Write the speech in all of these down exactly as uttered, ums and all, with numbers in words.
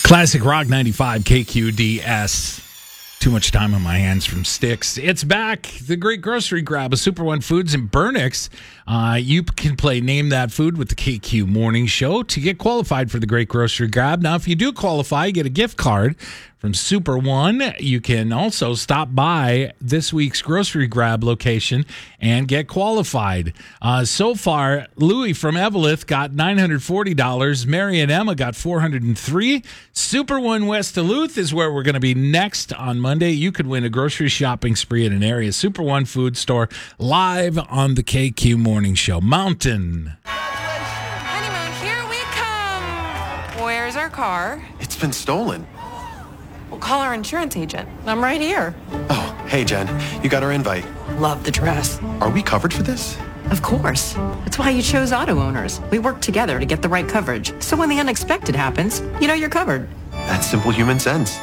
Classic Rock ninety-five K Q D S. Too much time on my hands from Styx. It's back. The Great Grocery Grab of Super One Foods in Burnix. Uh, you can play Name That Food with the K Q Morning Show to get qualified for the Great Grocery Grab. Now, if you do qualify, you get a gift card from Super One. You can also stop by this week's Grocery Grab location and get qualified. Uh, so far, Louie from Eveleth got nine hundred forty dollars. Mary and Emma got four hundred three dollars. Super One West Duluth is where we're going to be next on Monday. You could win a grocery shopping spree at an area Super One food store live on the K Q Morning Show. Mountain. Honeymoon, here we come. Where's our car? It's been stolen. We'll call our insurance agent. I'm right here. Oh, hey, Jen. You got our invite. Love the dress. Are we covered for this? Of course. That's why you chose Auto Owners. We work together to get the right coverage. So when the unexpected happens, you know you're covered. That's simple human sense.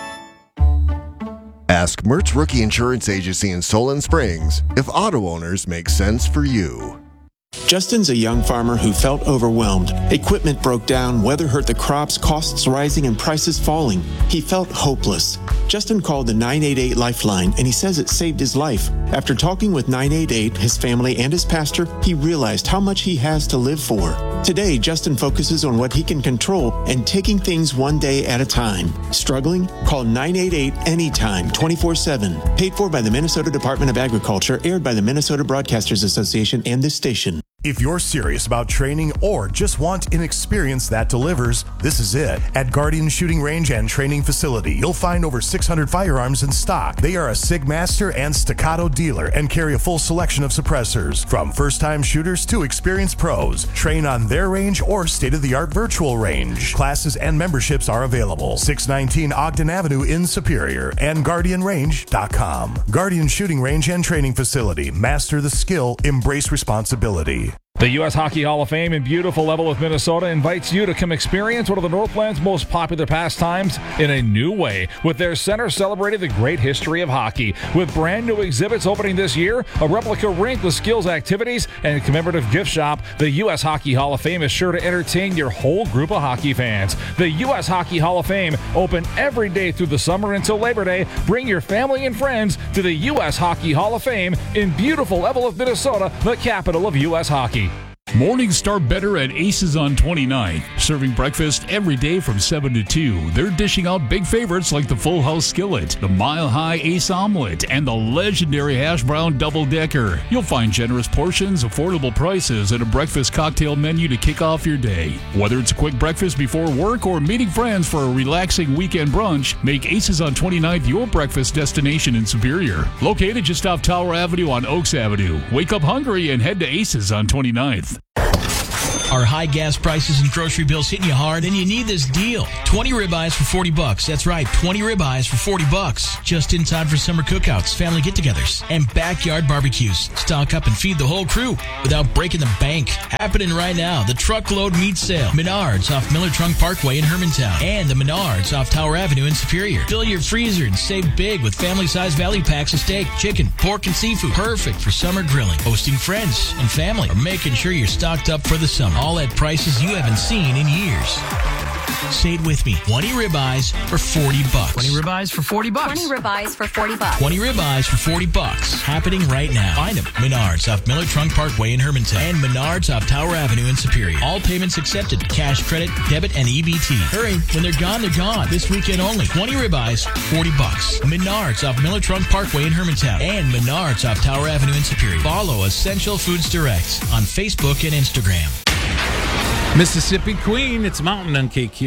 Ask Mertz Rookie Insurance Agency in Solon Springs if Auto Owners make sense for you. Justin's a young farmer who felt overwhelmed. Equipment broke down, weather hurt the crops, costs rising, and prices falling. He felt hopeless. Justin called the nine eight eight Lifeline, and he says it saved his life. After talking with nine eight eight, his family, and his pastor, he realized how much he has to live for. Today, Justin focuses on what he can control and taking things one day at a time. Struggling? Call nine eight eight anytime, twenty-four seven. Paid for by the Minnesota Department of Agriculture, aired by the Minnesota Broadcasters Association and this station. If you're serious about training or just want an experience that delivers, this is it. At Guardian Shooting Range and Training Facility, you'll find over six hundred firearms in stock. They are a SIG Master and Staccato dealer and carry a full selection of suppressors. From first-time shooters to experienced pros, train on their range or state-of-the-art virtual range. Classes and memberships are available. six nineteen Ogden Avenue in Superior and guardian range dot com. Guardian Shooting Range and Training Facility. Master the skill, embrace responsibility. The U S Hockey Hall of Fame in beautiful Leavenworth, Minnesota invites you to come experience one of the Northland's most popular pastimes in a new way, with their center celebrating the great history of hockey. With brand new exhibits opening this year, a replica rink with skills activities, and a commemorative gift shop, the U S Hockey Hall of Fame is sure to entertain your whole group of hockey fans. The U S Hockey Hall of Fame, open every day through the summer until Labor Day. Bring your family and friends to the U S Hockey Hall of Fame in beautiful Eveleth, Minnesota, the capital of U S hockey. Mornings start better at Aces on twenty-ninth. Serving breakfast every day from seven to two. They're dishing out big favorites like the Full House Skillet, the Mile High Ace Omelet, and the legendary Hash Brown Double Decker. You'll find generous portions, affordable prices, and a breakfast cocktail menu to kick off your day. Whether it's a quick breakfast before work or meeting friends for a relaxing weekend brunch, make Aces on twenty-ninth your breakfast destination in Superior. Located just off Tower Avenue on Oaks Avenue. Wake up hungry and head to Aces on twenty-ninth. Are high gas prices and grocery bills hitting you hard? Then you need this deal. twenty ribeyes for forty bucks. That's right, twenty ribeyes for forty bucks. Just in time for summer cookouts, family get-togethers, and backyard barbecues. Stock up and feed the whole crew without breaking the bank. Happening right now, the Truckload Meat Sale. Menards off Miller Trunk Parkway in Hermantown. And the Menards off Tower Avenue in Superior. Fill your freezer and save big with family-sized value packs of steak, chicken, pork, and seafood. Perfect for summer grilling, hosting friends and family, or making sure you're stocked up for the summer. All at prices you haven't seen in years. Say it with me. twenty ribeyes for forty bucks. twenty ribeyes for forty bucks. twenty ribeyes for forty bucks. twenty ribeyes for forty bucks. Happening right now. Find them. Menards off Miller Trunk Parkway in Hermantown. And Menards off Tower Avenue in Superior. All payments accepted. Cash, credit, debit, and E B T. Hurry. When they're gone, they're gone. This weekend only. twenty ribeyes, forty bucks. Menards off Miller Trunk Parkway in Hermantown. And Menards off Tower Avenue in Superior. Follow Essential Foods Direct on Facebook and Instagram. Mississippi Queen, it's Mountain on K Q.